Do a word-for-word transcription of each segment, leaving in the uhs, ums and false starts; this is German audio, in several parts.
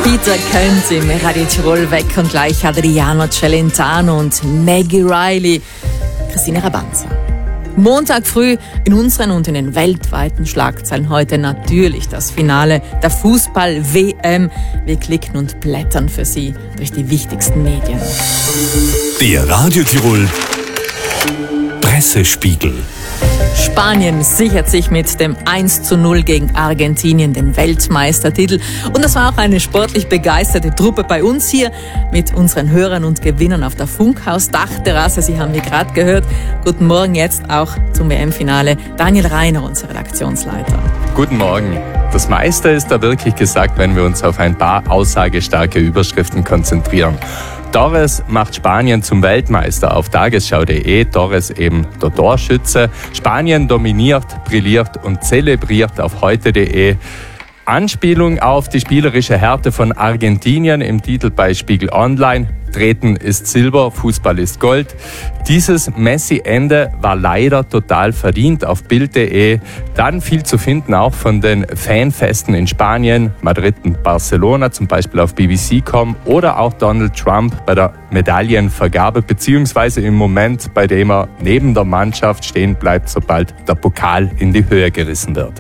Peter Könz im Radio Tirol weg und gleich Adriano Celentano und Maggie Riley, Christine Rabanza. Montag früh in unseren und in den weltweiten Schlagzeilen heute natürlich das Finale der Fußball-W M. Wir klicken und blättern für Sie durch die wichtigsten Medien. Der Radio Tirol Pressespiegel. Spanien sichert sich mit dem eins zu null gegen Argentinien den Weltmeistertitel. Und das war auch eine sportlich begeisterte Truppe bei uns hier mit unseren Hörern und Gewinnern auf der Funkhaus-Dachterrasse. Sie haben wir gerade gehört. Guten Morgen jetzt auch zum W M-Finale. Daniel Reiner, unser Redaktionsleiter. Guten Morgen. Das meiste ist da wirklich gesagt, wenn wir uns auf ein paar aussagestarke Überschriften konzentrieren. Torres macht Spanien zum Weltmeister auf tagesschau punkt de. Torres eben der Torschütze. Spanien dominiert, brilliert und zelebriert auf heute punkt de. Anspielung auf die spielerische Härte von Argentinien im Titel bei Spiegel Online. Treten ist Silber, Fußball ist Gold. Dieses Messi-Ende war leider total verdient auf Bild punkt de. Dann viel zu finden auch von den Fanfesten in Spanien, Madrid und Barcelona, zum Beispiel auf B B C Punkt com oder auch Donald Trump bei der Medaillenvergabe, beziehungsweise im Moment, bei dem er neben der Mannschaft stehen bleibt, sobald der Pokal in die Höhe gerissen wird.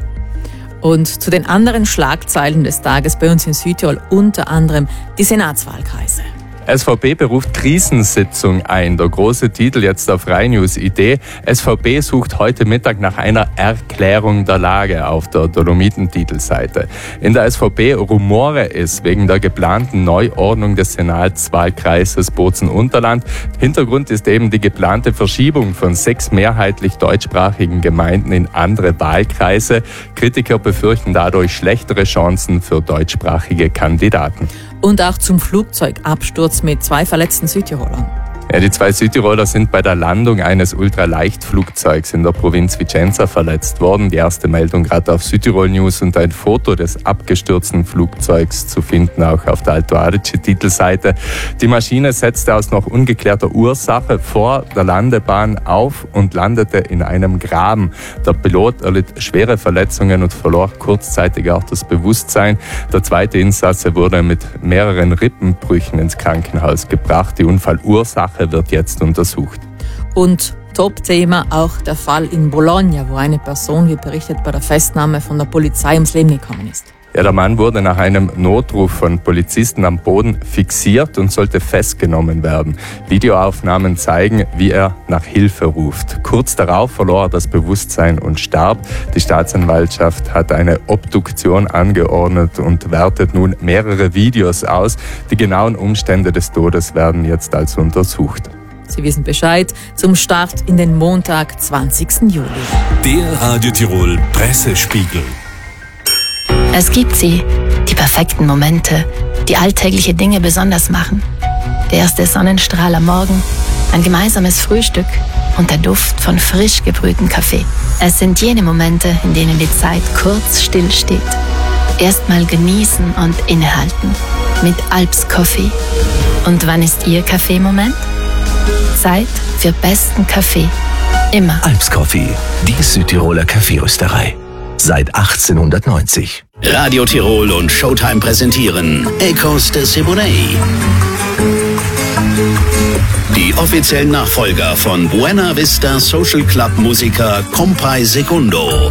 Und zu den anderen Schlagzeilen des Tages bei uns in Südtirol unter anderem die Senatswahlkreise. S V P beruft Krisensitzung ein. Der große Titel jetzt auf Rai News Idee. S V P sucht heute Mittag nach einer Erklärung der Lage auf der Dolomiten-Titelseite. In der S V P rumore es wegen der geplanten Neuordnung des Senatswahlkreises Bozen-Unterland. Hintergrund ist eben die geplante Verschiebung von sechs mehrheitlich deutschsprachigen Gemeinden in andere Wahlkreise. Kritiker befürchten dadurch schlechtere Chancen für deutschsprachige Kandidaten. Und auch zum Flugzeugabsturz mit zwei verletzten Südtirolern. Ja, die zwei Südtiroler sind bei der Landung eines Ultraleichtflugzeugs in der Provinz Vicenza verletzt worden. Die erste Meldung gerade auf Südtirol News und ein Foto des abgestürzten Flugzeugs zu finden, auch auf der Alto Adige-Titelseite. Die Maschine setzte aus noch ungeklärter Ursache vor der Landebahn auf und landete in einem Graben. Der Pilot erlitt schwere Verletzungen und verlor kurzzeitig auch das Bewusstsein. Der zweite Insasse wurde mit mehreren Rippenbrüchen ins Krankenhaus gebracht. Die Unfallursache wird jetzt untersucht. Und Top-Thema auch der Fall in Bologna, wo eine Person, wie berichtet, bei der Festnahme von der Polizei ums Leben gekommen ist. Ja, der Mann wurde nach einem Notruf von Polizisten am Boden fixiert und sollte festgenommen werden. Videoaufnahmen zeigen, wie er nach Hilfe ruft. Kurz darauf verlor er das Bewusstsein und starb. Die Staatsanwaltschaft hat eine Obduktion angeordnet und wertet nun mehrere Videos aus. Die genauen Umstände des Todes werden jetzt also untersucht. Sie wissen Bescheid zum Start in den Montag, zwanzigsten Juli. Der Radio Tirol Pressespiegel. Es gibt sie, die perfekten Momente, die alltägliche Dinge besonders machen. Der erste Sonnenstrahl am Morgen, ein gemeinsames Frühstück und der Duft von frisch gebrühtem Kaffee. Es sind jene Momente, in denen die Zeit kurz stillsteht. Erstmal genießen und innehalten. Mit Alps Coffee. Und wann ist Ihr Kaffeemoment? Zeit für besten Kaffee. Immer. Alps Coffee, die Südtiroler Kaffeerösterei. Seit achtzehnhundertneunzig. Radio Tirol und Showtime präsentieren Ecos de Siboney. Die offiziellen Nachfolger von Buena Vista Social Club Musiker Compay Segundo.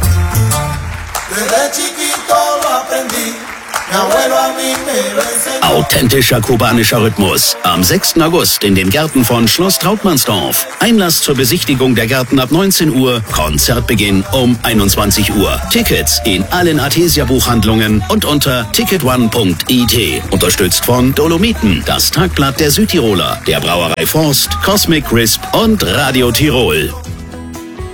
Authentischer kubanischer Rhythmus. Am sechsten August in den Gärten von Schloss Trautmannsdorf. Einlass zur Besichtigung der Gärten ab neunzehn Uhr. Konzertbeginn um einundzwanzig Uhr. Tickets in allen Artesia-Buchhandlungen und unter ticket one punkt i t. Unterstützt von Dolomiten, das Tagblatt der Südtiroler, der Brauerei Forst, Cosmic Crisp und Radio Tirol.